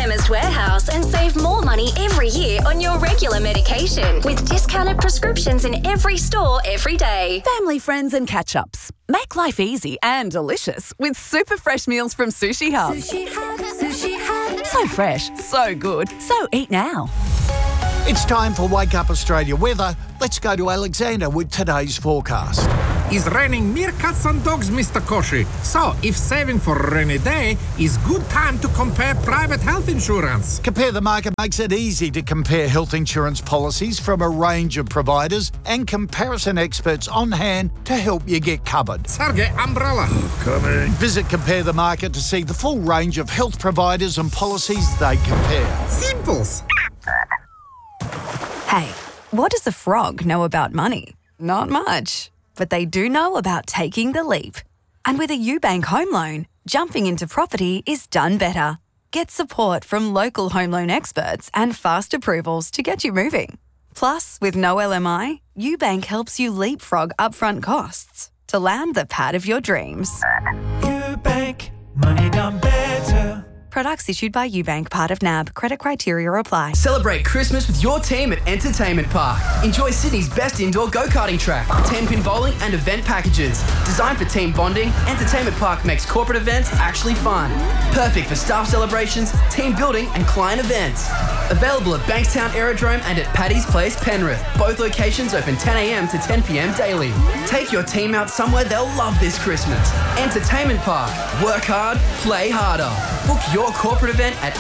Chemist Warehouse and save more money every year on your regular medication with discounted prescriptions in every store every day. Family, friends and catch-ups. Make life easy and delicious with super fresh meals from Sushi Hub. Sushi Hub, Sushi Hub. So fresh, so good, so eat now. It's time for Wake Up Australia weather. Let's go to Alexander with today's forecast. It's raining meerkats and dogs, Mr. Koshi. So, if saving for a rainy day, is good time to compare private health insurance. Compare the Market makes it easy to compare health insurance policies from a range of providers and comparison experts on hand to help you get covered. Sergey, umbrella. Coming. Visit Compare the Market to see the full range of health providers and policies they compare. Simples. Hey, what does a frog know about money? Not much. But they do know about taking the leap. And with a UBank home loan, jumping into property is done better. Get support from local home loan experts and fast approvals to get you moving. Plus, with no LMI, UBank helps you leapfrog upfront costs to land the pad of your dreams. UBank, money done better. Products issued by UBank, part of NAB. Credit criteria apply. Celebrate Christmas with your team at Entertainment Park. Enjoy Sydney's best indoor go-karting track, 10-pin bowling and event packages. Designed for team bonding, Entertainment Park makes corporate events actually fun. Perfect for staff celebrations, team building and client events. Available at Bankstown Aerodrome and at Paddy's Place, Penrith. Both locations open 10 a.m. to 10 p.m. daily. Take your team out somewhere they'll love this Christmas. Entertainment Park. Work hard, play harder. Book your corporate event at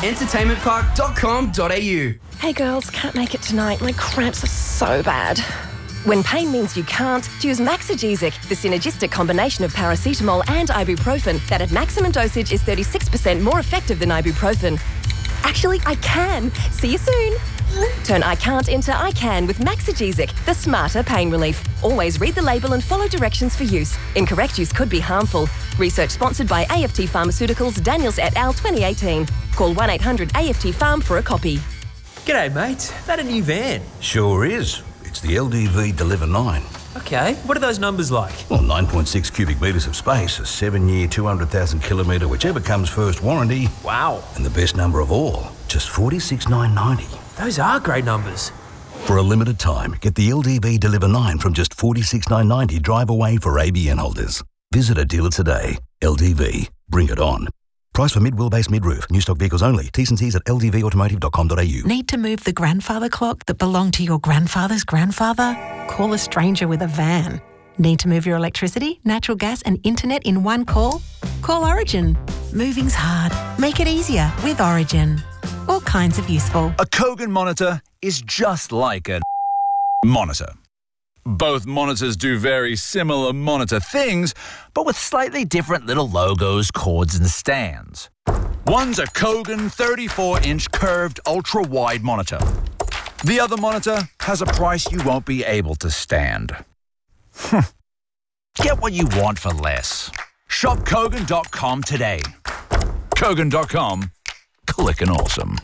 entertainmentpark.com.au. Hey girls, can't make it tonight. My cramps are so bad. When pain means you can't, choose Maxigesic, the synergistic combination of paracetamol and ibuprofen that at maximum dosage is 36% more effective than ibuprofen. Actually, I can. See you soon. Turn I can't into I can with Maxigesic, the smarter pain relief. Always read the label and follow directions for use. Incorrect use could be harmful. Research sponsored by AFT Pharmaceuticals, Daniels et al. 2018. Call 1-800-AFT-PHARM for a copy. G'day, mate. That a new van? Sure is. It's the LDV Deliver 9. Okay, what are those numbers like? Well, 9.6 cubic metres of space, a 7-year, 200,000 kilometre, whichever comes first warranty. Wow. And the best number of all, just $46,990. Those are great numbers. For a limited time, get the LDV Deliver 9 from just $46,990 drive away for ABN holders. Visit a dealer today. LDV. Bring it on. Price for mid-wheelbase mid-roof. New stock vehicles only. T's and C's at ldvautomotive.com.au. Need to move the grandfather clock that belonged to your grandfather's grandfather? Call a stranger with a van. Need to move your electricity, natural gas and internet in one call? Call Origin. Moving's hard. Make it easier with Origin. All kinds of useful. A Kogan monitor is just like a monitor. Both monitors do very similar monitor things, but with slightly different little logos, cords and stands. One's a Kogan 34-inch curved ultra-wide monitor. The other monitor has a price you won't be able to stand. Get what you want for less. Shop Kogan.com today. Kogan.com. Clickin' awesome.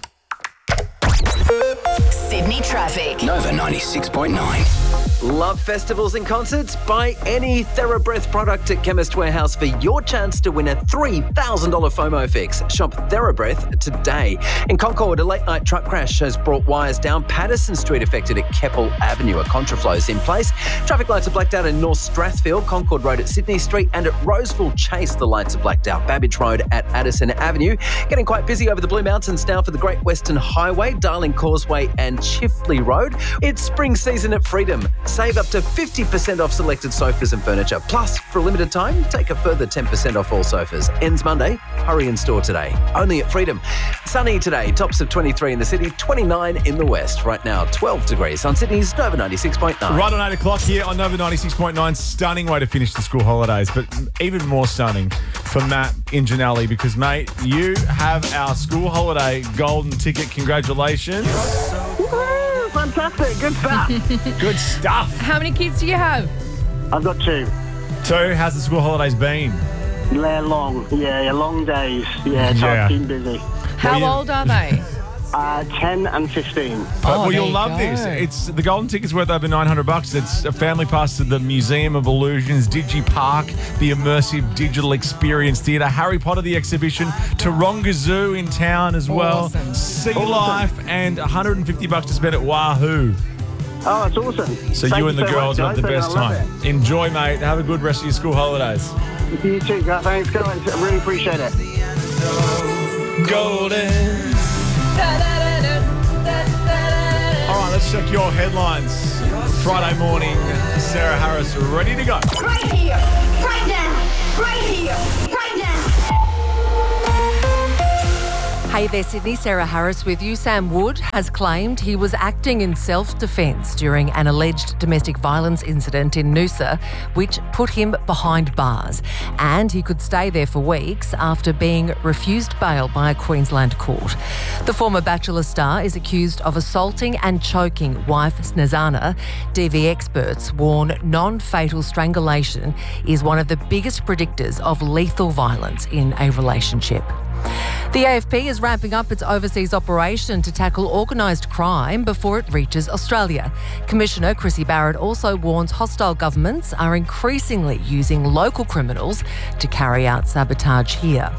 Sydney traffic. Nova 96.9. Love festivals and concerts? Buy any TheraBreath product at Chemist Warehouse for your chance to win a $3,000 FOMO fix. Shop TheraBreath today. In Concord, a late-night truck crash has brought wires down Patterson Street, affected at Keppel Avenue. A contraflow is in place. Traffic lights are blacked out in North Strathfield, Concord Road at Sydney Street, and at Roseville Chase, the lights are blacked out. Babbage Road at Addison Avenue. Getting quite busy over the Blue Mountains now for the Great Western Highway, Darling Causeway and Chifley Road. It's spring season at Freedom. Save up to 50% off selected sofas and furniture. Plus, for a limited time, take a further 10% off all sofas. Ends Monday. Hurry in store today. Only at Freedom. Sunny today. Tops of 23 in the city, 29 in the west. Right now, 12 degrees on Sydney's Nova 96.9. Right on 8 o'clock here on Nova 96.9. Stunning way to finish the school holidays, but even more stunning for Matt in Janelli because, mate, you have our school holiday golden ticket. Congratulations. Fantastic. Good stuff. Good stuff. How many kids do you have? I've got two. Two? How's the school holidays been? They're long. Yeah, long days. Yeah, so I've been busy. How old are they? 10 and 15. Well, you'll love this. It's the golden ticket's worth over $900. It's a family pass to the Museum of Illusions, Digipark, the immersive digital experience theatre, Harry Potter the exhibition, Taronga Zoo in town as well, Sea Life, and $150 to spend at Wahoo. Oh, that's awesome. So Thank you and the so girls much, have the guys. best I love time. Enjoy, mate. Have a good rest of your school holidays. You too, guys. Thanks, guys. I really appreciate it. Golden. All right, let's check your headlines. Friday morning, Sarah Harris ready to go. Right here, right now, right here, right now. Hey there, Sydney. Sarah Harris with you. Sam Wood has claimed he was acting in self-defence during an alleged domestic violence incident in Noosa, which put him behind bars. And he could stay there for weeks after being refused bail by a Queensland court. The former Bachelor star is accused of assaulting and choking wife Snezana. DV experts warn non-fatal strangulation is one of the biggest predictors of lethal violence in a relationship. The AFP is ramping up its overseas operation to tackle organised crime before it reaches Australia. Commissioner Chrissy Barrett also warns hostile governments are increasingly using local criminals to carry out sabotage here.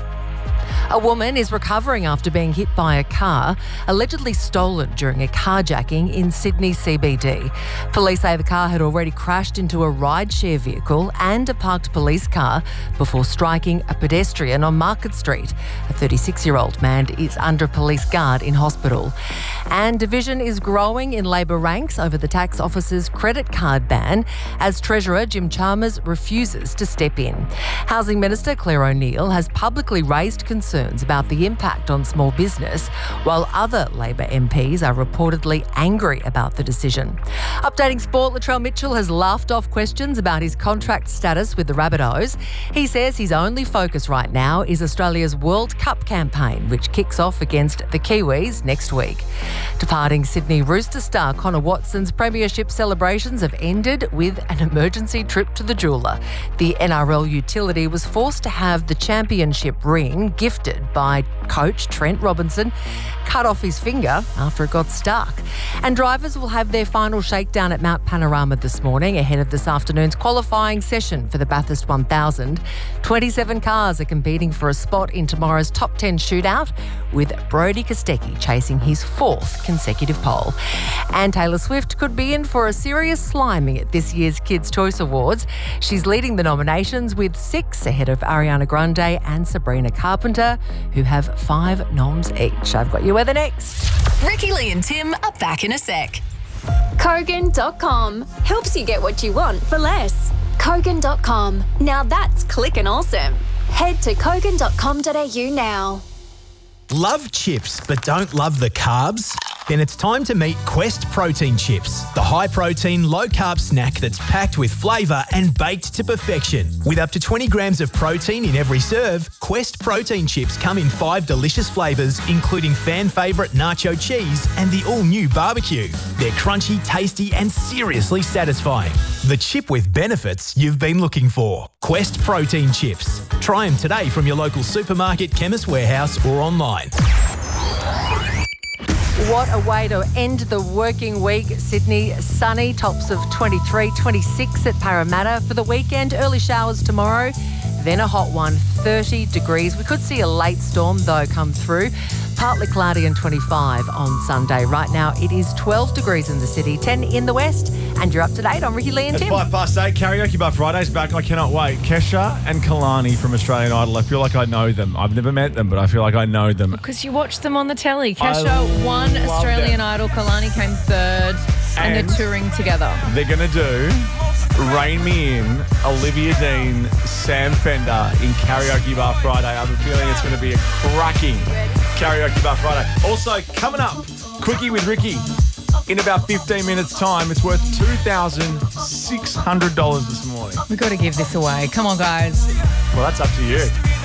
A woman is recovering after being hit by a car, allegedly stolen during a carjacking in Sydney CBD. Police say the car had already crashed into a rideshare vehicle and a parked police car before striking a pedestrian on Market Street. A 36-year-old man is under police guard in hospital. And division is growing in Labor ranks over the tax office's credit card ban as Treasurer Jim Chalmers refuses to step in. Housing Minister Claire O'Neill has publicly raised concerns about the impact on small business, while other Labor MPs are reportedly angry about the decision. Updating sport, Latrell Mitchell has laughed off questions about his contract status with the Rabbitohs. He says his only focus right now is Australia's World Cup campaign, which kicks off against the Kiwis next week. Departing Sydney Rooster star Connor Watson's premiership celebrations have ended with an emergency trip to the jeweller. The NRL utility was forced to have the championship ring gifted by coach Trent Robinson cut off his finger after it got stuck. And drivers will have their final shakedown at Mount Panorama this morning ahead of this afternoon's qualifying session for the Bathurst 1000. 27 cars are competing for a spot in tomorrow's top 10 shootout, with Brody Kostecki chasing his fourth consecutive pole. And Taylor Swift could be in for a serious sliming at this year's Kids' Choice Awards. She's leading the nominations with 6 ahead of Ariana Grande and Sabrina Carpenter, who have 5 noms each. I've got your weather next. Ricky, Lee and Tim are back in a sec. Kogan.com helps you get what you want for less. Kogan.com. Now that's clicking awesome. Head to kogan.com.au now. Love chips but don't love the carbs? Then it's time to meet Quest Protein Chips, the high-protein, low-carb snack that's packed with flavour and baked to perfection. With up to 20 grams of protein in every serve, Quest Protein Chips come in 5 delicious flavours, including fan favourite nacho cheese and the all-new barbecue. They're crunchy, tasty and seriously satisfying. The chip with benefits you've been looking for. Quest Protein Chips. Try them today from your local supermarket, Chemist Warehouse or online. What a way to end the working week. Sydney, sunny, tops of 23, 26 at Parramatta. For the weekend, early showers tomorrow, then a hot one, 30 degrees. We could see a late storm, though, come through. Partly cloudy and 25 on Sunday. Right now, it is 12 degrees in the city, 10 in the west, and you're up to date on Ricky, Lee and Tim. At 8:05, Karaoke Bar Friday's back. I cannot wait. Kesha and Kalani from Australian Idol. I feel like I know them. I've never met them, but I feel like I know them. Because you watch them on the telly. Kesha won Australian Idol. Kalani came third, and they're touring together. They're going to do Rain Me In, Olivia Dean, Sam Fender in Karaoke Bar Friday. I have a feeling it's going to be a cracking Karaoke Bar Friday. Also, coming up, Quickie with Ricky. In about 15 minutes' time, it's worth $2,600 this morning. We've got to give this away. Come on, guys. Well, that's up to you.